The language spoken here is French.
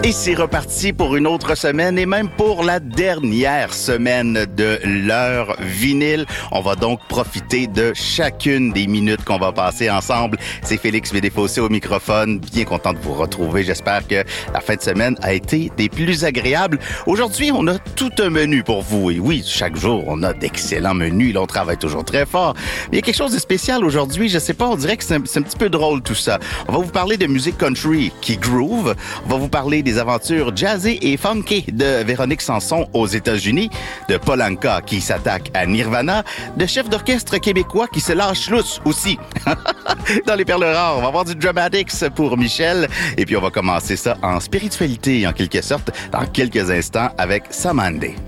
Et c'est reparti pour une autre semaine et même pour la dernière semaine de l'heure vinyle. On va donc profiter de chacune des minutes qu'on va passer ensemble. C'est Félix Védéfossé au microphone. Bien content de vous retrouver. J'espère que la fin de semaine a été des plus agréables. Aujourd'hui, on a tout un menu pour vous. Et oui, chaque jour, on a d'excellents menus. Là, on travaille toujours très fort. Mais il y a quelque chose de spécial aujourd'hui. Je sais pas, on dirait que c'est un petit peu drôle tout ça. On va vous parler de musique country qui groove. On va vous parler des aventures jazzées et funky de Véronique Sanson aux États-Unis, de Paul Anka qui s'attaque à Nirvana, de chefs d'orchestre québécois qui se lâchent lousse aussi. Dans les perles rares, on va avoir du Dramatics pour Michel. Et puis on va commencer ça en spiritualité, en quelque sorte, dans quelques instants avec Samandé.